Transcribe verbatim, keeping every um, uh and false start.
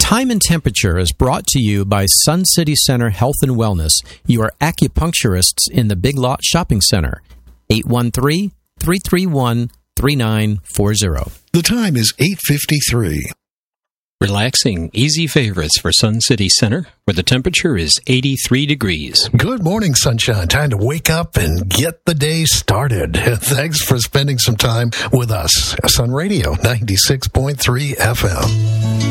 Time and Temperature is brought to you by Sun City Center Health and Wellness, your acupuncturists in the Big Lot Shopping Center. eight one three, three three one, three nine four zero. The time is eight fifty-three. Relaxing, easy favorites for Sun City Center, where the temperature is eighty-three degrees. Good morning, sunshine. Time to wake up and get the day started. Thanks for spending some time with us. Sun Radio, ninety-six point three F M.